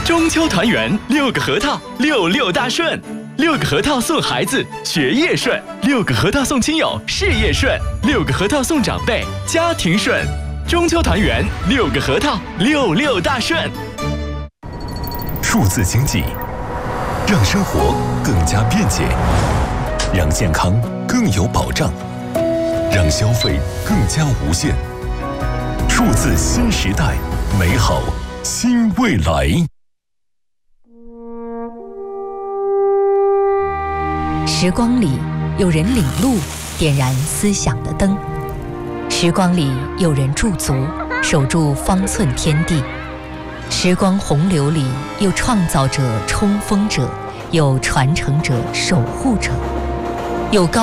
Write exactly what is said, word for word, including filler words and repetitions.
中秋团圆，六个核桃，六六大顺。六个核桃送孩子，学业顺；六个核桃送亲友，事业顺；六个核桃送长辈，家庭顺。中秋团圆，六个核桃，六六大顺。 数字经济，让生活更加便捷，让健康更有保障，让消费更加无限。数字新时代，美好新未来。 时光里有人领路，点燃思想的灯；时光里有人驻足，守住方寸天地。时光洪流里有创造者、冲锋者，有传承者、守护者，有高